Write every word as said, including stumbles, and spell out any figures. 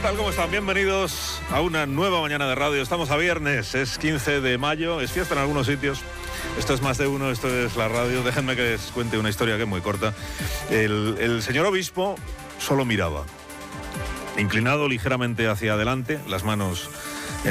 tal? ¿Cómo están? Bienvenidos a una nueva mañana de radio. Estamos a viernes, es quince de mayo, es fiesta en algunos sitios. Esto es más de uno, esto es la radio. Déjenme que les cuente una historia que es muy corta. El, el señor obispo solo miraba, inclinado ligeramente hacia adelante, las manos